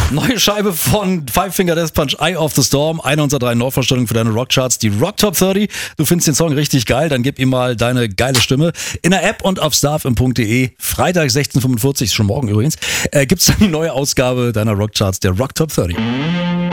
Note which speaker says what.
Speaker 1: Neue Scheibe von Five Finger Death Punch, Eye of the Storm. Eine unserer 3 Nordvorstellungen für deine Rockcharts, die Rock Top 30. Du findest den Song richtig geil, dann gib ihm mal deine geile Stimme. In der App und auf starfm.de, Freitag 16:45, schon morgen übrigens, gibt's dann die neue Ausgabe deiner Rockcharts, der Rock Top 30.